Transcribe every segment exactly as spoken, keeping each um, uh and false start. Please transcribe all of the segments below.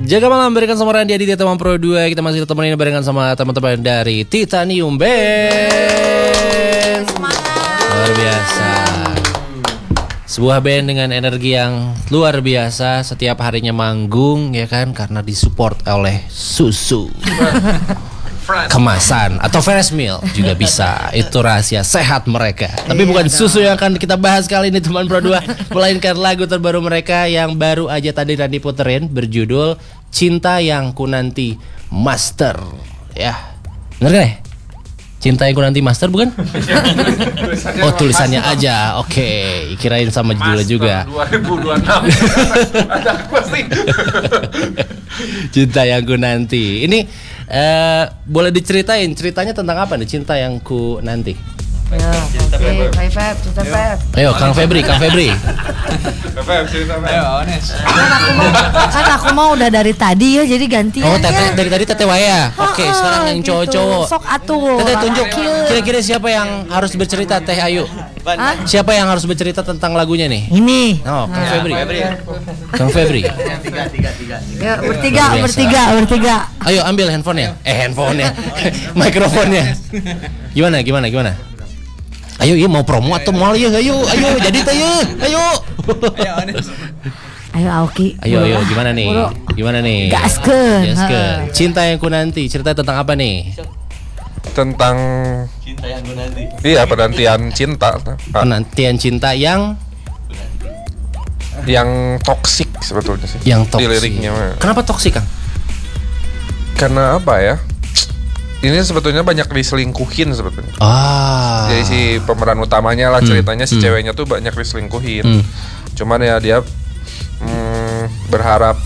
Jaga malam barengan sama Randy di teman Pro dua. Kita masih temenin barengan sama teman-teman dari Titanium Band. Luar biasa. Sebuah band dengan energi yang luar biasa. Setiap harinya manggung ya kan, karena disupport oleh susu kemasan atau fresh meal juga bisa. Itu rahasia sehat mereka. Tapi iya, bukan dong. Susu yang akan kita bahas kali ini teman Pro dua, melainkan lagu terbaru mereka yang baru aja tadi Randy puterin, berjudul Cinta Yang Ku Nanti Master. Ya, bener kan ya? Cinta Yang Ku Nanti Master bukan? Oh, tulisannya aja. Oke, okay. Kirain sama judulnya juga. dua ribu dua puluh enam. Ada apa sih? Cinta Yang Ku Nanti. Ini uh, boleh diceritain ceritanya tentang apa nih Cinta Yang Ku Nanti? Ya, oke, Pak Feb, cerita Feb. Ayo, Kang Febri, Kang Febri. Feb, cerita Feb. Ayo, Ones. Kan aku mau, kan aku mau udah dari tadi ya, jadi ganti Oh, aja. teteh dari tadi teteh Waya. Oke, okay, sekarang yang cowok-cowok. Sok atuh. Teteh tunjuk kira-kira siapa yang harus bercerita, Teh Ayu? Hah? Siapa yang harus bercerita tentang lagunya nih? Ini. Oh, Kang Nah. Febri. Kang Febri. Tiga, tiga, tiga. Ya, bertiga, bertiga, bertiga. Ayo ambil handphonenya. Eh, handphonenya. Mikrofonnya. Gimana, gimana, gimana? Ayo, iya mau promo atau mau ya? Ayo, ayo, jadi teh ayo. Ayo. Ayo Aoki. Ayo, ayo, gimana nih? Gimana nih? Gaskeun. Gaskeun. Cinta Yang Ku Nanti, cerita tentang apa nih? Tentang Cinta Yang Ku Nanti. Iya, penantian cinta. Penantian cinta yang yang toksik sebetulnya sih. Yang toksik. Di liriknya. Kenapa toksik, Kang? Karena apa ya? Ini sebetulnya banyak diselingkuhin sebetulnya. Ah. Jadi si pemeran utamanya lah, ceritanya hmm. si ceweknya tuh banyak diselingkuhin. Hmm. Cuman ya dia mm, berharap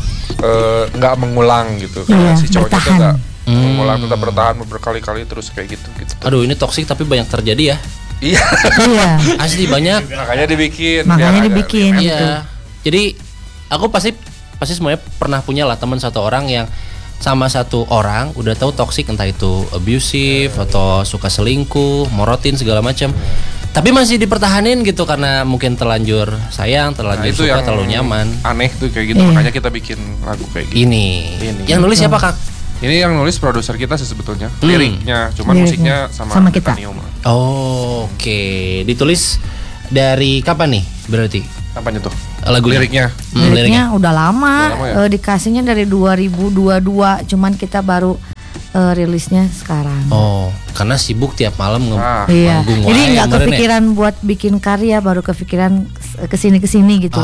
nggak uh, mengulang gitu. Karena Iya, si cowoknya tuh nggak Hmm. mengulang, tetap bertahan berkali-kali terus kayak gitu. gitu. Aduh, ini toksik tapi banyak terjadi ya. Iya. Iya. Asli banyak. Makanya dibikin. Makanya biar dibikin. agak- Iya. Jadi aku pasti pasti semuanya pernah punya lah teman satu orang yang sama satu orang udah tahu toksik, entah itu abusive atau suka selingkuh, morotin segala macam. Tapi masih dipertahanin gitu karena mungkin terlanjur sayang, Nah, terlanjur itu suka, yang terlalu nyaman. Aneh tuh kayak gitu. Iya. Makanya kita bikin lagu kayak gitu. Ini. Ini. Yang nulis siapa, Kang? Ini yang nulis produser kita sih sebetulnya. Hmm. Liriknya, cuman Liriknya. musiknya sama, Sama kita. Titanium. Oh, oke. Ditulis dari kapan nih berarti? Apanya tuh? Lagu Liriknya. Hmm, Liriknya udah lama, Udah lama ya? eh, dikasihnya dari dua ribu dua puluh dua, cuman kita baru eh, rilisnya sekarang. Oh, karena sibuk tiap malam nge- Ah, Iya, manggung jadi wae nggak kemarin ya? kepikiran buat bikin karya, baru kepikiran kesini kesini gitu.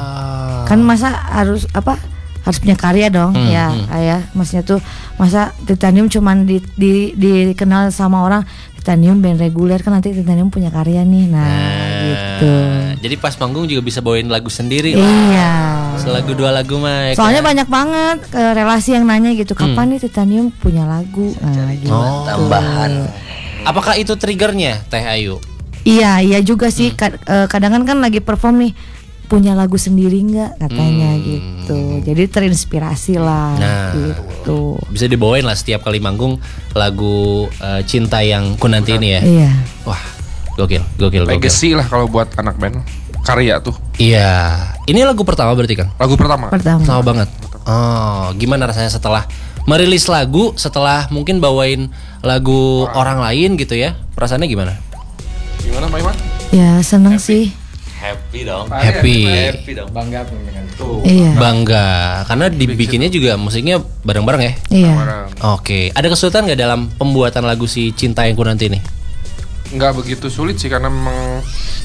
Ah. Kan masa harus apa? Harus punya karya dong, Hmm, ya, hmm. ayah. Maksudnya tuh masa Titanium cuman di, di, dikenal sama orang Titanium band reguler, kan nanti Titanium punya karya nih, nah, Nah, gitu. Jadi pas manggung juga bisa bawain lagu sendiri lah. Iya. Selagu dua lagu mah. ya Soalnya kan? banyak banget eh, relasi yang nanya gitu, kapan nih Titanium punya lagu? Nah, gitu. Oh. Tambahan. Apakah itu triggernya, Teh Ayu? Iya, iya juga sih. Kad- eh, kadang kan lagi perform nih, punya lagu sendiri nggak katanya Hmm. gitu. Jadi terinspirasi lah Nah. gitu. Bisa dibawain lah setiap kali manggung lagu eh, Cinta Yang Ku Nanti ini ya. Iya. Wah, gokil, gokil, gokil. Legacy lah kalau buat anak band. Karya tuh. Iya. Ini lagu pertama berarti, Kang? Lagu pertama. Pertama. Pertama banget. Oh, gimana rasanya setelah merilis lagu, setelah mungkin bawain lagu orang lain gitu ya? Perasaannya gimana? Gimana Pak Iman? Ya seneng sih. Happy dong. Happy. Happy dong. Bangga dengan itu. Iya. Bangga karena dibikinnya juga musiknya bareng-bareng ya. Iya. Oke, ada kesulitan nggak dalam pembuatan lagu si Cinta Yang Ku Nanti ini? Nggak begitu sulit sih karena memang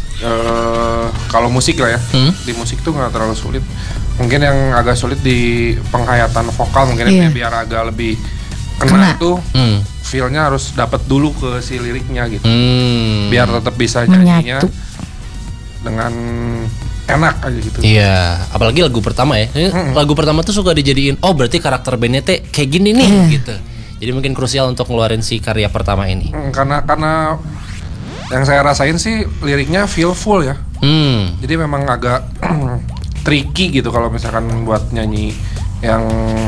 eh, kalau musik lah ya, Hmm? di musik tuh nggak terlalu sulit. Mungkin yang agak sulit di penghayatan vokal mungkin Iya. ya, biar agak lebih kena, Kena. itu Hmm. feel-nya harus dapat dulu ke si liriknya gitu. Hmm. Biar tetap bisa nyanyinya Menyatu. dengan enak aja gitu. Iya, apalagi lagu pertama ya. Ini Mm-mm. Lagu pertama tuh suka dijadiin, oh berarti karakter bandnya teh kayak gini nih Iya. gitu. Jadi mungkin krusial untuk ngeluarin si karya pertama ini. Hmm, karena karena yang saya rasain sih liriknya feelful ya. Hmm. Jadi memang agak tricky gitu kalau misalkan buat nyanyi yang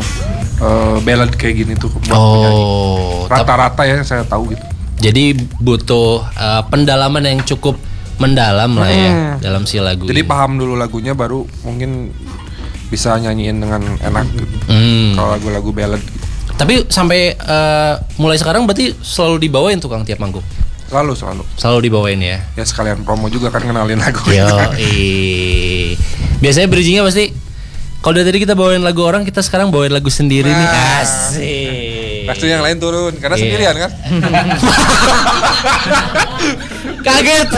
eh, ballad kayak gini tuh buat penyanyi. Oh, tap- Rata-rata ya saya tahu gitu. jadi butuh uh, pendalaman yang cukup mendalam lah ya Hmm. dalam si lagu Jadi ini. paham dulu lagunya baru mungkin bisa nyanyiin dengan enak gitu. Hmm. Kalau lagu-lagu ballad gitu. Tapi sampai eh, mulai sekarang berarti selalu dibawain tukang tiap manggung. Selalu selalu. Selalu dibawain ya. Ya sekalian promo juga kan kenalin lagu. Yo, ih. Biasanya bridgingnya pasti kalau dari tadi kita bawain lagu orang, kita sekarang bawain lagu sendiri nih. Nah. Asik. Pasti yang lain turun karena Iya. sendirian kan. Kaget.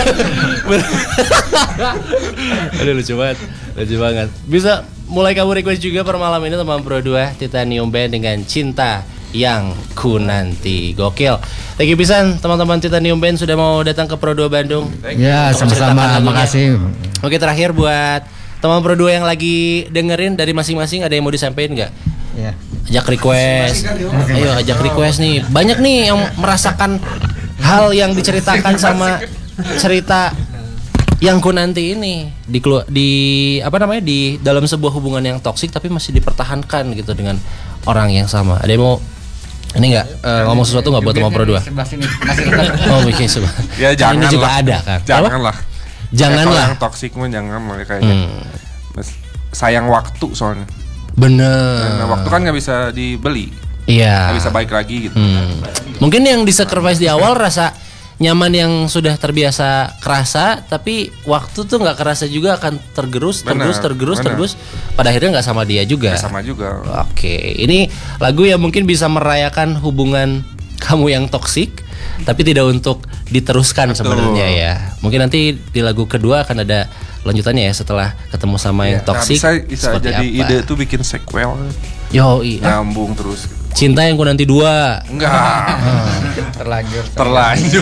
Aduh lucu banget. Lucu banget. Bisa mulai kamu request juga per malam ini teman Pro dua Titanium Band dengan Cinta Yang Ku Nanti. Gokil. Thank you pisan teman-teman Titanium Band sudah mau datang ke Pro dua Bandung. Ya, Untuk menceritakan sama-sama. lagunya. Makasih. Oke, terakhir buat teman Pro dua yang lagi dengerin dari masing-masing, ada yang mau disampaikan nggak? Ya. Ajak request. Ayo ajak request nih. Banyak nih yang merasakan hal yang diceritakan sama cerita yang ku nanti ini di kelu- di apa namanya di dalam sebuah hubungan yang toksik tapi masih dipertahankan gitu dengan orang yang sama. Ada yang mau ini nggak eh, ngomong sesuatu nggak buat teman Pro dua? Oh, oke coba. Ya Kan ini jangan juga lah. ada kan. Janganlah. Janganlah. Kalau yang toksik mah jangan lah kayaknya. Hmm. Mas- Sayang waktu soalnya. Bener. Nah, waktu kan nggak bisa dibeli, Iya. nggak bisa balik lagi gitu. Hmm. Mungkin yang disacrifice di awal rasa nyaman yang sudah terbiasa kerasa, tapi waktu tuh nggak kerasa juga akan tergerus, Benar, tergerus, tergerus, benar. tergerus. Pada akhirnya nggak sama dia juga. Ya, sama juga. Oke, ini lagu yang mungkin bisa merayakan hubungan kamu yang toksik, tapi tidak untuk diteruskan Betul. sebenarnya ya. Mungkin nanti di lagu kedua akan ada lanjutannya ya setelah ketemu sama yang Nah, toksik. bisa bisa seperti jadi apa. ide tuh bikin sequel, Yo, iya. nyambung terus. Cinta yang ku nanti dua. Enggak, Terlanjur. terlanjur.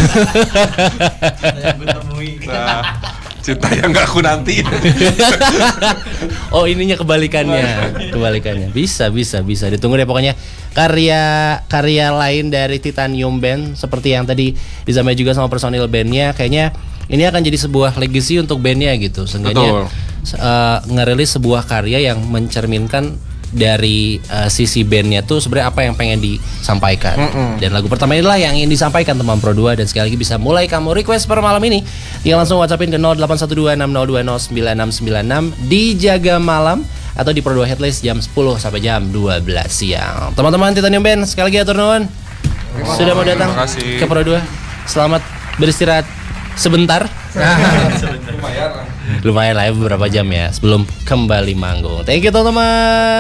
Yang gue temui. Nah, cinta yang nggak aku nanti. Oh ininya kebalikannya, kebalikannya. Bisa, bisa, bisa. Ditunggu deh pokoknya karya karya lain dari Titanium Band seperti yang tadi disampaikan juga sama personil bandnya. Kayaknya ini akan jadi sebuah legacy untuk bandnya gitu. Seenggaknya Betul. uh, ngerilis sebuah karya yang mencerminkan dari uh, sisi bandnya tuh sebenarnya apa yang pengen disampaikan. Mm-mm. Dan lagu pertama inilah yang ingin disampaikan teman Pro dua. Dan sekali lagi bisa mulai kamu request per malam ini, tinggal langsung WhatsAppin ke nol delapan satu dua enam nol dua nol sembilan enam sembilan enam di Jaga Malam atau di Pro dua Headlist jam sepuluh sampai jam dua belas siang. Teman-teman Titanium Band sekali lagi atur nuhun sudah mau datang Terima kasih. ke Pro dua. Selamat beristirahat sebentar. Lumayan lah. Lumayan lah ya beberapa jam ya sebelum kembali manggung. Thank you teman-teman.